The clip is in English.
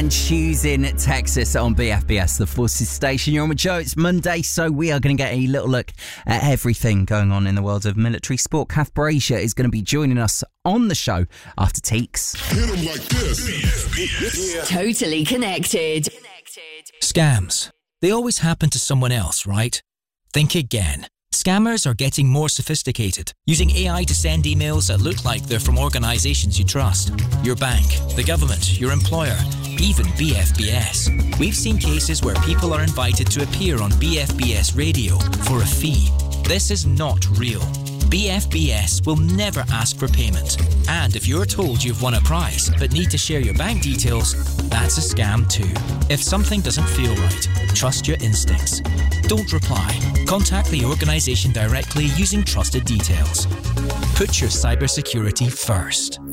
and choosing Texas on BFBS, the Forces station. You're on with Joe. It's Monday, so we are going to get a little look at everything going on in the world of military sport. Kath Brazier is going to be joining us on the show after Teeks. Hit 'em like this. BFBS. Totally connected. Scams. They always happen to someone else, right? Think again. Scammers are getting more sophisticated, using AI to send emails that look like they're from organisations you trust. Your bank, the government, your employer, even BFBS. We've seen cases where people are invited to appear on BFBS radio for a fee. This is not real. BFBS will never ask for payment. And if you're told you've won a prize but need to share your bank details, that's a scam too. If something doesn't feel right, trust your instincts. Don't reply. Contact the organisation directly using trusted details. Put your cybersecurity first.